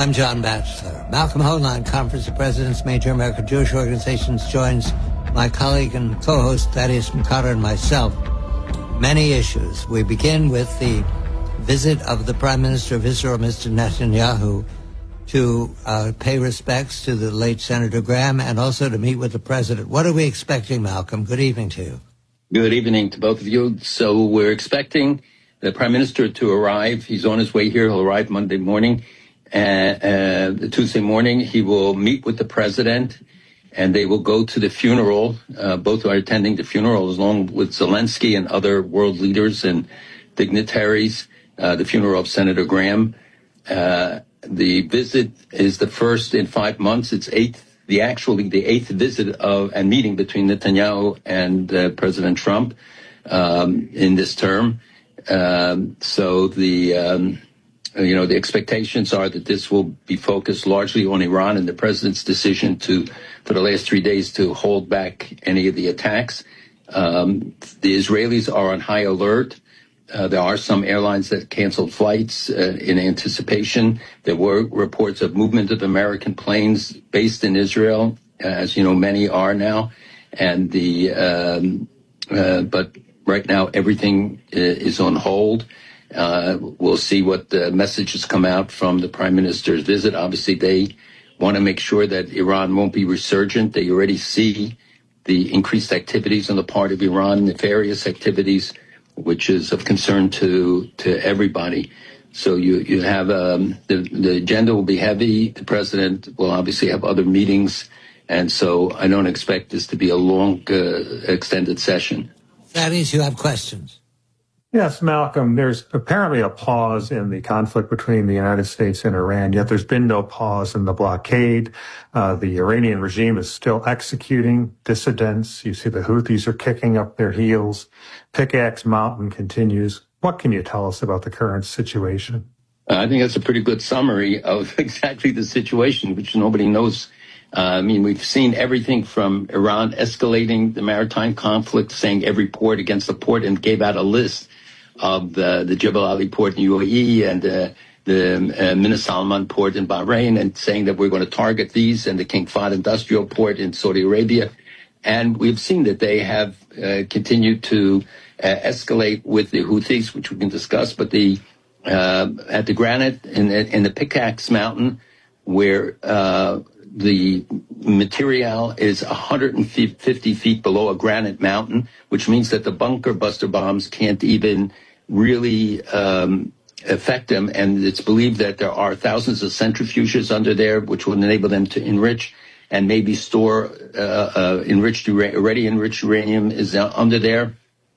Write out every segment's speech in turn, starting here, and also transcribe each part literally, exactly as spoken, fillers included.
I'm John Batchelor. Malcolm Hoenlein, Conference of Presidents, Major American Jewish Organizations, joins my colleague and co-host Thaddeus McCarter and myself. Many issues. We begin with the visit of the Prime Minister of Israel, Mister Netanyahu, to uh, pay respects to the late Senator Graham and also to meet with the President. What are we expecting, Malcolm? Good evening to you. Good evening to both of you. So we're expecting the Prime Minister to arrive. He's on his way here. He'll arrive Monday morning. Uh, uh, Tuesday morning, he will meet with the President, and they will go to the funeral. Uh, both are attending the funeral, along with Zelensky and other world leaders and dignitaries, uh, the funeral of Senator Graham. Uh, the visit is the first in five months. It's eighth, the actually the eighth visit of and meeting between Netanyahu and uh, President Trump um, in this term. Um, so the... Um, You know, the expectations are that this will be focused largely on Iran and the president's decision to, for the last three days, to hold back any of the attacks. Um, the Israelis are on high alert. Uh, there are some airlines that canceled flights uh, in anticipation. There were reports of movement of American planes based in Israel, as you know, many are now. And the, um, uh, but right now everything is on hold. Uh, we'll see what the messages come out from the Prime Minister's visit. Obviously, they want to make sure that Iran won't be resurgent. They already see the increased activities on the part of Iran, nefarious activities, which is of concern to to everybody. So you, you have um, the, the agenda will be heavy. The President will obviously have other meetings. And so I don't expect this to be a long, uh, extended session. Thaddeus, you have questions. Yes, Malcolm, there's apparently a pause in the conflict between the United States and Iran, yet there's been no pause in the blockade. Uh, the Iranian regime is still executing dissidents. You see the Houthis are kicking up their heels. Pickaxe Mountain continues. What can you tell us about the current situation? Uh, I think that's a pretty good summary of exactly the situation, which nobody knows. Uh, I mean, we've seen everything from Iran escalating the maritime conflict, saying every port against the port, and gave out a list of the, the Jebel Ali port in U A E and uh, the uh, Min Salman port in Bahrain, and saying that we're going to target these, and the King Fahd industrial port in Saudi Arabia. And we've seen that they have uh, continued to uh, escalate with the Houthis, which we can discuss. But the uh, at the Granite in, in the Pickaxe Mountain, where uh, the material is one hundred fifty feet below a granite mountain, which means that the bunker buster bombs can't even really um, affect them. And it's believed that there are thousands of centrifuges under there, which will enable them to enrich and maybe store uh, uh, enriched already enriched uranium is uh, under there,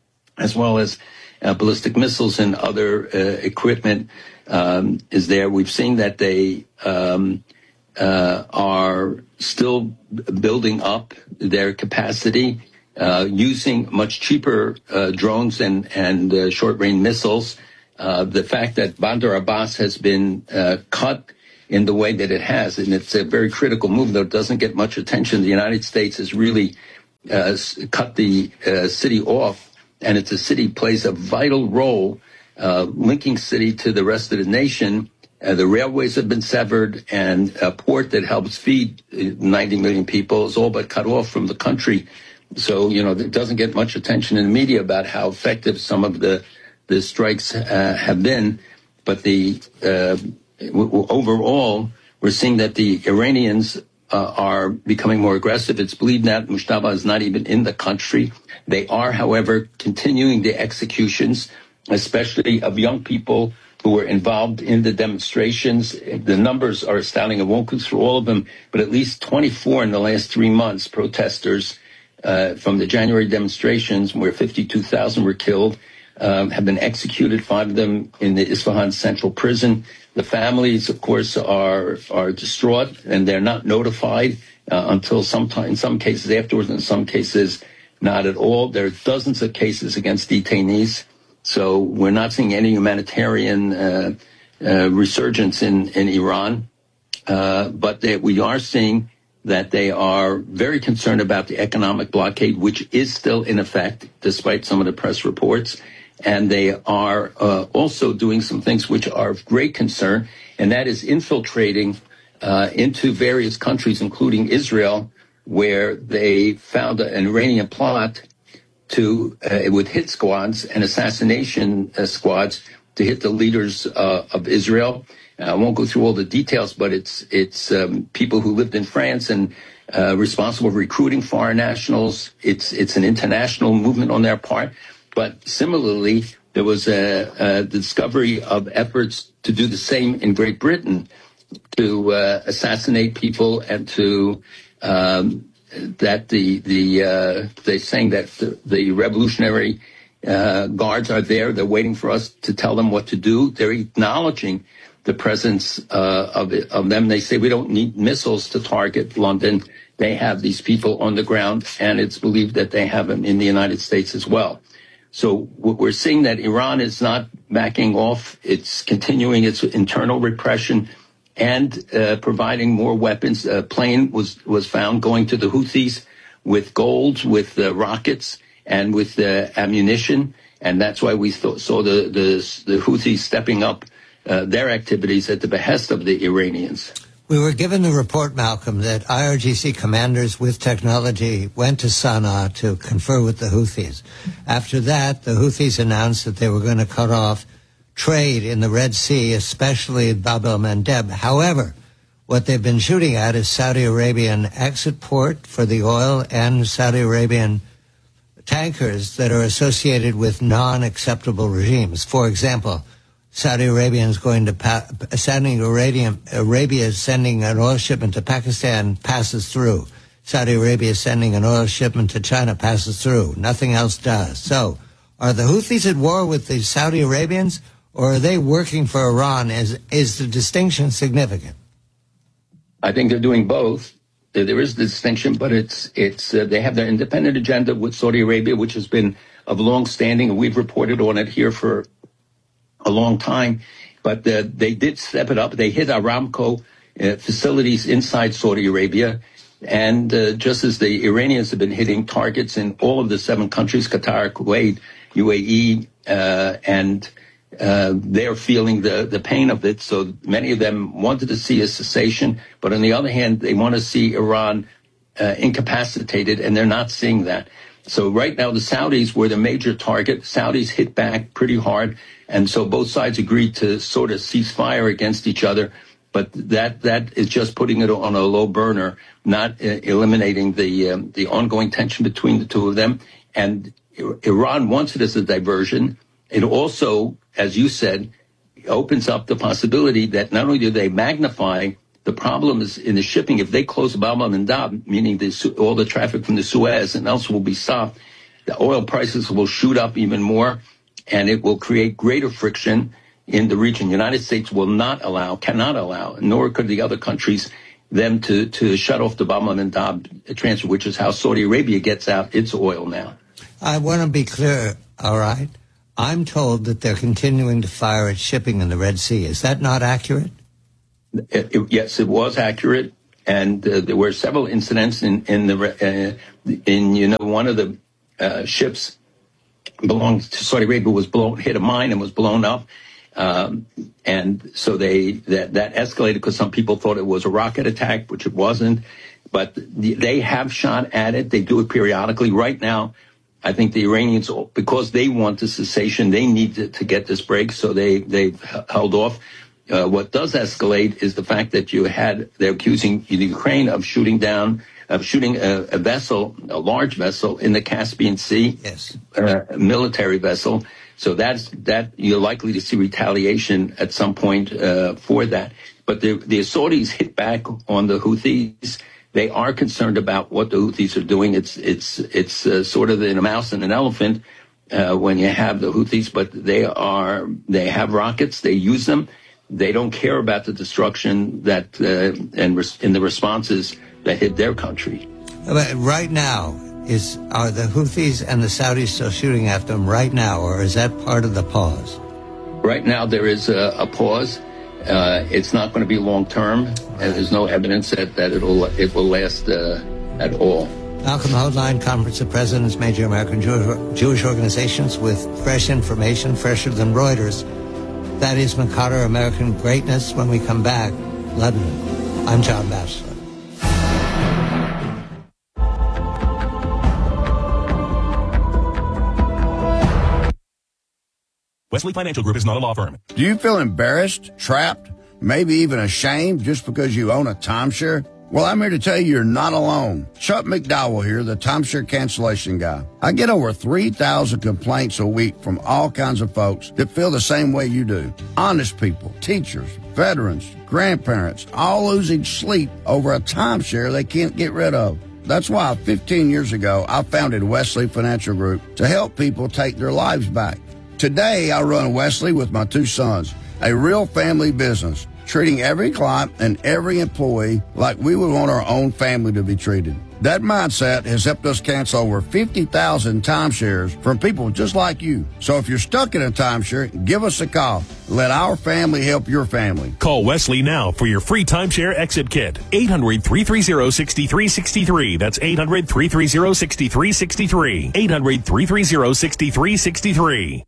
as well as uh, ballistic missiles and other uh, equipment um, is there. We've seen that they um, uh, are still building up their capacity, uh, using much cheaper uh, drones and, and uh, short-range missiles. Uh, the fact that Bandar Abbas has been uh, cut in the way that it has, and it's a very critical move, though it doesn't get much attention. The United States has really uh, cut the uh, city off, and it's a city plays a vital role uh, linking city to the rest of the nation. Uh, the railways have been severed, and a port that helps feed ninety million people is all but cut off from the country. So, you know, it doesn't get much attention in the media about how effective some of the, the strikes uh, have been. But the uh, w- overall, we're seeing that the Iranians uh, are becoming more aggressive. It's believed that Mujtaba is not even in the country. They are, however, continuing the executions, especially of young people who were involved in the demonstrations. The numbers are astounding. I won't go through all of them, but at least twenty-four in the last three months, protesters uh, from the January demonstrations, where fifty-two thousand were killed, um, have been executed, five of them in the Isfahan Central Prison. The families, of course, are are distraught, and they're not notified uh, until sometime, in some cases afterwards, in some cases not at all. There are dozens of cases against detainees. So we're not seeing any humanitarian uh, uh, resurgence in, in Iran, uh, but they, we are seeing that they are very concerned about the economic blockade, which is still in effect, despite some of the press reports. And they are uh, also doing some things which are of great concern, and that is infiltrating uh, into various countries, including Israel, where they found an Iranian plot to uh, with hit squads and assassination uh, squads to hit the leaders uh, of Israel. I won't go through all the details, but it's it's um, people who lived in France and uh, responsible for recruiting foreign nationals. It's it's an international movement on their part. But similarly, there was a, a discovery of efforts to do the same in Great Britain, to uh, assassinate people and to um, that the the uh, they're saying that the, the revolutionary uh, guards are there. They're waiting for us to tell them what to do. They're acknowledging the presence uh, of of them. They say we don't need missiles to target London. They have these people on the ground, and it's believed that they have them in the United States as well. So we're seeing that Iran is not backing off. It's continuing its internal repression and uh, providing more weapons. A plane was, was found going to the Houthis with gold, with uh, rockets, and with uh, ammunition. And that's why we th- saw the, the, the Houthis stepping up uh, their activities at the behest of the Iranians. We were given the report, Malcolm, that I R G C commanders with technology went to Sana'a to confer with the Houthis. After that, the Houthis announced that they were going to cut off trade in the Red Sea, especially Bab el-Mandeb. However, what they've been shooting at is Saudi Arabian exit port for the oil and Saudi Arabian tankers that are associated with non-acceptable regimes. For example, Saudi Arabia is going to pa- Saudi Arabia, Arabia is sending an oil shipment to Pakistan, passes through. Saudi Arabia is sending an oil shipment to China, passes through. Nothing else does. So, are the Houthis at war with the Saudi Arabians, or are they working for Iran? Is is the distinction significant? I think they're doing both. There is the distinction, but it's it's uh, they have their independent agenda with Saudi Arabia, which has been of long standing, and we've reported on it here for a long time, but uh, they did step it up. They hit Aramco uh, facilities inside Saudi Arabia, and uh, just as the Iranians have been hitting targets in all of the seven countries, Qatar, Kuwait, U A E, uh, and uh, they're feeling the, the pain of it. So many of them wanted to see a cessation, but on the other hand, they want to see Iran uh, incapacitated, and they're not seeing that. So right now, the Saudis were the major target. Saudis hit back pretty hard. And so both sides agreed to sort of cease fire against each other. But that that is just putting it on a low burner, not uh, eliminating the um, the ongoing tension between the two of them. And Iran wants it as a diversion. It also, as you said, opens up the possibility that not only do they magnify the problem is in the shipping, if they close Bab el-Mandeb, meaning the, all the traffic from the Suez and else will be stopped, the oil prices will shoot up even more, and it will create greater friction in the region. The United States will not allow, cannot allow, nor could the other countries, them to, to shut off the Bab el-Mandeb transfer, which is how Saudi Arabia gets out its oil now. I want to be clear, all right? I'm told that they're continuing to fire at shipping in the Red Sea. Is that not accurate? It, it, yes, it was accurate, and uh, there were several incidents in in the uh, in you know one of the uh, ships belonged to Saudi Arabia was blown, hit a mine and was blown up, um, and so they that that escalated because some people thought it was a rocket attack, which it wasn't. But the, they have shot at it. They do it periodically. Right now, I think the Iranians, because they want the cessation, they need to, to get this break, so they they've held off. Uh, what does escalate is the fact that you had, they're accusing Ukraine of shooting down, of shooting a, a vessel, a large vessel in the Caspian Sea, yes, uh, a military vessel. So that's, that you're likely to see retaliation at some point uh, for that. But the, the Saudis hit back on the Houthis. They are concerned about what the Houthis are doing. It's, it's, it's uh, sort of in a mouse and an elephant uh, when you have the Houthis, but they are, they have rockets, they use them. They don't care about the destruction that uh, and res- in the responses that hit their country. But right now, is are the Houthis and the Saudis still shooting at them right now, or is that part of the pause? Right now, there is a, a pause. Uh, it's not going to be long term, right, and there's no evidence that, that it'll it will last uh, at all. Malcolm Hoenlein, Conference of Presidents, Major American Jew- Jewish Organizations, with fresh information, fresher than Reuters. Thaddeus McCarter, American Greatness. When we come back, London. I'm John Batchelor. Wesley Financial Group is not a law firm. Do you feel embarrassed, trapped, maybe even ashamed just because you own a timeshare? Well, I'm here to tell you you're not alone. Chuck McDowell here, the timeshare cancellation guy. I get over three thousand complaints a week from all kinds of folks that feel the same way you do. Honest people, teachers, veterans, grandparents, all losing sleep over a timeshare they can't get rid of. That's why fifteen years ago, I founded Wesley Financial Group to help people take their lives back. Today, I run Wesley with my two sons, a real family business, treating every client and every employee like we would want our own family to be treated. That mindset has helped us cancel over fifty thousand timeshares from people just like you. So if you're stuck in a timeshare, give us a call. Let our family help your family. Call Wesley now for your free timeshare exit kit. eight hundred, three three zero, six three six three. That's eight hundred, three three zero, six three six three. eight hundred, three three zero, six three six three.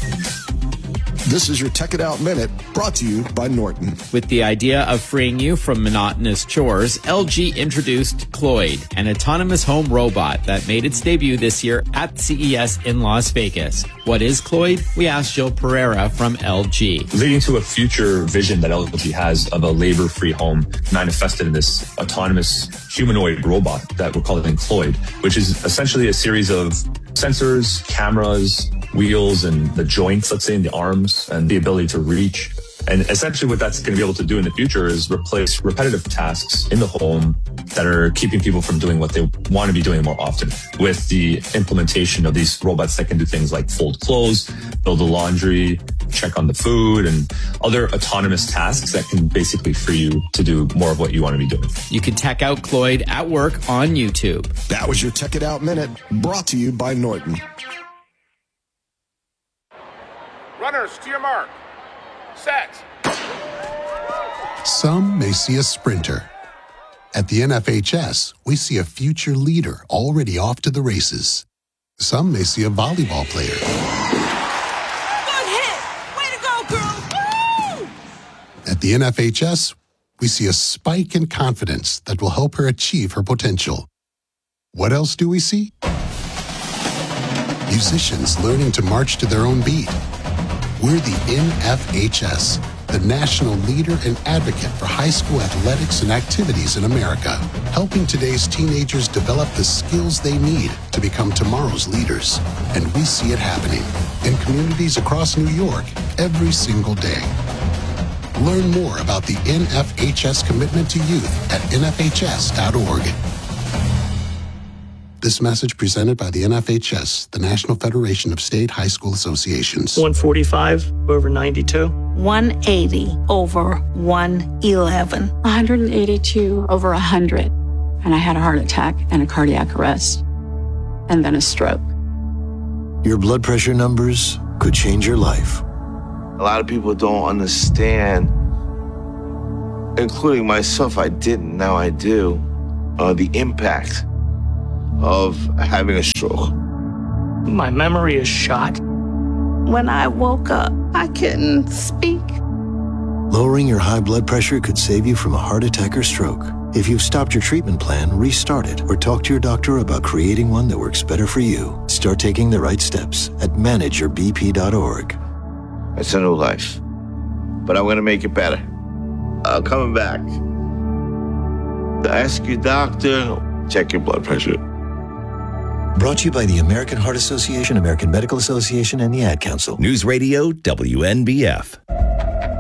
This is your Tech It Out Minute, brought to you by Norton. With the idea of freeing you from monotonous chores, L G introduced Cloyd, an autonomous home robot that made its debut this year at C E S in Las Vegas. What is Cloyd? We asked Jill Pereira from L G. Leading to a future vision that L G has of a labor-free home manifested in this autonomous humanoid robot that we're calling Cloyd, which is essentially a series of sensors, cameras, wheels, and the joints, let's say, in the arms, and the ability to reach. And essentially what that's going to be able to do in the future is replace repetitive tasks in the home that are keeping people from doing what they want to be doing more often, with the implementation of these robots that can do things like fold clothes, build the laundry, check on the food, and other autonomous tasks that can basically free you to do more of what you want to be doing. You can check out Cloyd at work on YouTube. That was your Tech It Out Minute, brought to you by Norton. Runners, to your mark. Set. Some may see a sprinter. At the N F H S, we see a future leader already off to the races. Some may see a volleyball player. Good hit! Way to go, girl! Woo! At the N F H S, we see a spike in confidence that will help her achieve her potential. What else do we see? Musicians learning to march to their own beat. We're the N F H S, the national leader and advocate for high school athletics and activities in America, helping today's teenagers develop the skills they need to become tomorrow's leaders. And we see it happening in communities across New York every single day. Learn more about the N F H S commitment to youth at N F H S dot org. This message presented by the N F H S, the National Federation of State High School Associations. one forty-five over ninety-two. one eighty over one eleven. one hundred eighty-two over one hundred. And I had a heart attack and a cardiac arrest. And then a stroke. Your blood pressure numbers could change your life. A lot of people don't understand, including myself, I didn't, now I do, uh, the impact of having a stroke. My memory is shot. When I woke up, I couldn't speak. Lowering your high blood pressure could save you from a heart attack or stroke. If you've stopped your treatment plan, restart it or talk to your doctor about creating one that works better for you. Start taking the right steps at manage your b p dot org. It's a new life, but I'm going to make it better. I'm coming back. Ask your doctor, check your blood pressure. Brought to you by the American Heart Association, American Medical Association, and the Ad Council. News Radio W N B F.